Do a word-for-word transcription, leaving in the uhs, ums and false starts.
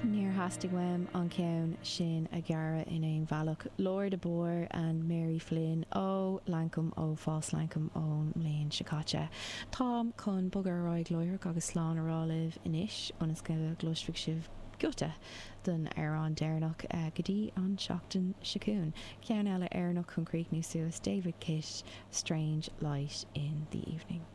Níor hastig weim an ceann sin a gara in ein bhealach Lord de Boer and Mary Flynn ó Lancome ó Fás Lancome ó Mléin Sicáte. Tám chun bogar roiig loir agus slán arálih inis onas go glosfik sibh gota den ar an déirnach uh, godí an seachtain sicún. Cean eile airnach chun críoch ní suas David Kish, Strange Light in the Evening.